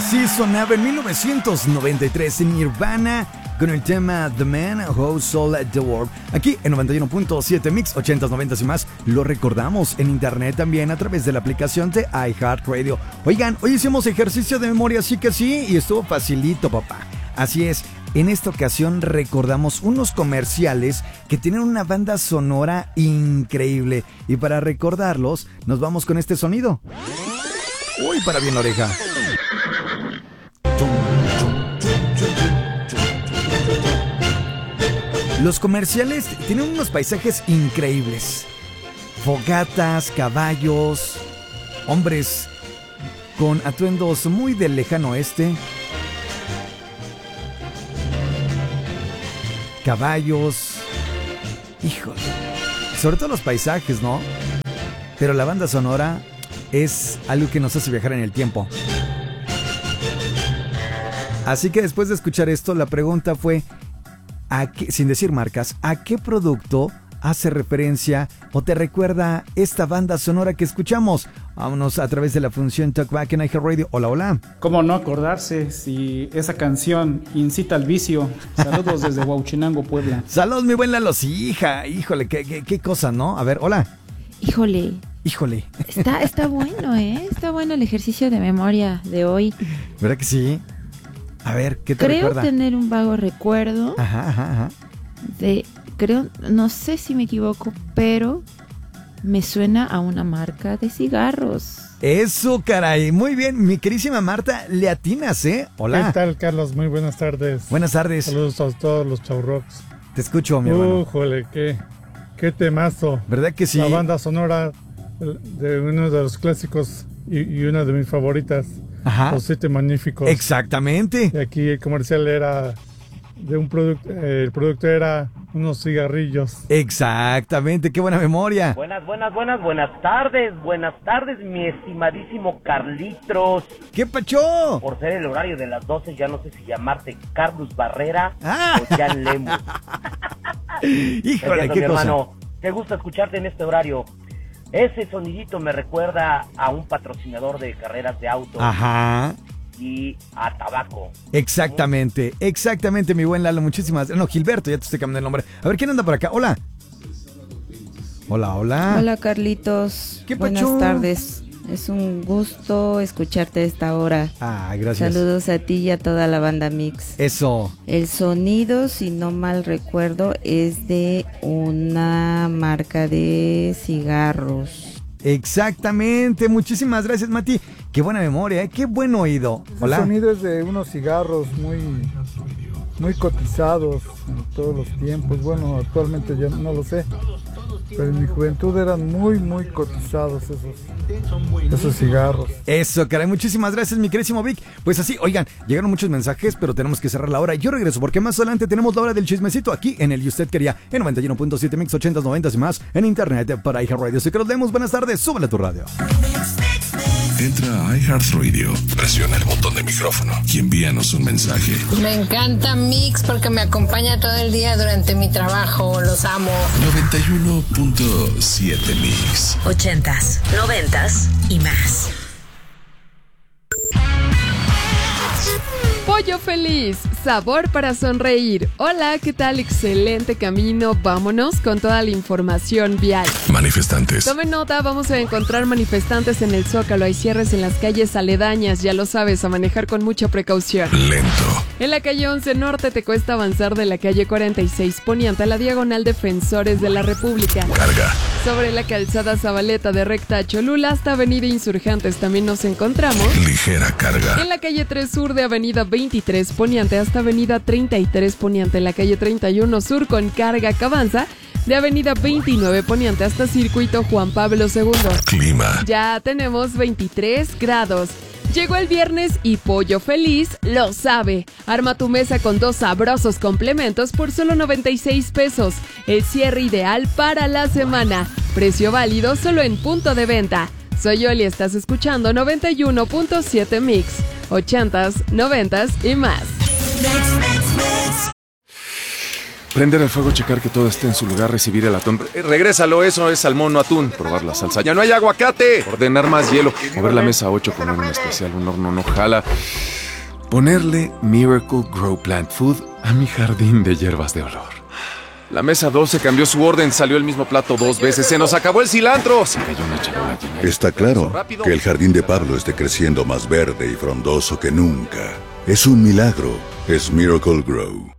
Así sonaba en 1993 en Nirvana con el tema The Man Who Sold the World. Aquí en 91.7 Mix, 80s, 90s y más. Lo recordamos en internet también a través de la aplicación de iHeartRadio. Oigan, hoy hicimos ejercicio de memoria, sí que sí, y estuvo facilito, papá. Así es, en esta ocasión recordamos unos comerciales que tienen una banda sonora increíble. Y para recordarlos, nos vamos con este sonido. Uy, para bien la oreja. Los comerciales tienen unos paisajes increíbles. Fogatas, caballos, hombres con atuendos muy del lejano oeste. Caballos. Híjole. Sobre todo los paisajes, ¿no? Pero la banda sonora es algo que nos hace viajar en el tiempo. Así que después de escuchar esto, la pregunta fue, sin decir marcas, ¿a qué producto hace referencia o te recuerda esta banda sonora que escuchamos? Vámonos a través de la función Talkback en iHeartRadio. Hola, hola. ¿Cómo no acordarse si esa canción incita al vicio? Saludos desde Huauchinango, Puebla. Saludos, mi buen Lalo. Sí, hija, híjole, qué cosa, ¿no? A ver, hola. Híjole. Está bueno, ¿eh? Está bueno el ejercicio de memoria de hoy. ¿Verdad que sí? A ver, ¿qué te recuerda? Creo tener un vago recuerdo. Ajá. No sé si me equivoco, pero me suena a una marca de cigarros. Eso, caray. Muy bien, mi querísima Marta, le atinas, ¿eh? Hola. ¿Qué tal, Carlos? Muy buenas tardes. Buenas tardes. Saludos a todos los Chaurrocks. Te escucho, mi hermano. Újole, qué temazo. ¿Verdad que sí? La banda sonora de uno de los clásicos y una de mis favoritas. Ajá. Los Siete Magníficos. Exactamente. Y aquí el comercial era de un producto, el producto era unos cigarrillos. Exactamente, qué buena memoria. Buenas tardes, mi estimadísimo Carlitos. ¿Qué pacho? Por ser el horario de las 12, ya no sé si llamarte Carlos Barrera o Jan Lemus. Híjole, qué cosa. Hermano, qué gusto escucharte en este horario. Ese sonidito me recuerda a un patrocinador de carreras de autos. Ajá. Y a tabaco. Exactamente, mi buen Lalo, muchísimas gracias. No, Gilberto, ya te estoy cambiando el nombre. A ver, ¿quién anda por acá? Hola. Hola. Hola, Carlitos. ¿Qué pacho? Buenas tardes. Es un gusto escucharte a esta hora. Gracias. Saludos a ti y a toda la banda Mix. Eso. El sonido, si no mal recuerdo, es de una marca de cigarros. Exactamente, muchísimas gracias, Mati. Qué buena memoria, ¿eh? Qué buen oído. Hola. El sonido es de unos cigarros muy cotizados en todos los tiempos. Bueno, actualmente ya no lo sé, pero en mi juventud eran muy cotizados esos cigarros. Eso, caray, muchísimas gracias, mi querísimo Vic. Pues así, oigan, llegaron muchos mensajes, pero tenemos que cerrar la hora. Yo regreso porque más adelante tenemos la hora del chismecito aquí en el Y Usted Quería, en 91.7 Mix, 80s, 90s y más, en internet para iHeartRadio. Así que nos vemos, buenas tardes, súbele a tu radio. Entra a iHeartRadio, presiona el botón de micrófono y envíanos un mensaje. Me encanta Mix porque me acompaña todo el día durante mi trabajo. Los amo. 91.7 Mix. 80s, 90s y más. Pollo Feliz, sabor para sonreír. Hola, ¿qué tal? Excelente camino. Vámonos con toda la información vial. Manifestantes. Tomen nota, vamos a encontrar manifestantes en el Zócalo. Hay cierres en las calles aledañas, ya lo sabes, a manejar con mucha precaución. Lento. En la calle 11 Norte te cuesta avanzar de la calle 46 Poniente a la diagonal Defensores de la República. Carga. Sobre la calzada Zabaleta de recta a Cholula hasta Avenida Insurgentes también nos encontramos. Ligera carga. En la calle 3 Sur de Avenida 23 Poniente hasta Avenida 33 Poniente. En la calle 31 Sur con carga que avanza de Avenida 29 Poniente hasta Circuito Juan Pablo II. Clima. Ya tenemos 23 grados. Llegó el viernes y Pollo Feliz lo sabe. Arma tu mesa con 2 sabrosos complementos por solo 96 pesos. El cierre ideal para la semana. Precio válido solo en punto de venta. Soy Yoli, estás escuchando 91.7 Mix. 80s, 90s y más. Prender el fuego, checar que todo esté en su lugar, recibir el atún. Regrésalo, eso es salmón, no atún. Probar la salsa. ¡Ya no hay aguacate! Ordenar más hielo. Mover la mesa 8 con un especial, un horno no jala. Ponerle Miracle Grow Plant Food a mi jardín de hierbas de olor. La mesa 12 cambió su orden, salió el mismo plato 2 veces, se nos acabó el cilantro. Se cayó una charola llena de... Está claro que el jardín de Pablo esté creciendo más verde y frondoso que nunca. Es un milagro. Es Miracle Grow.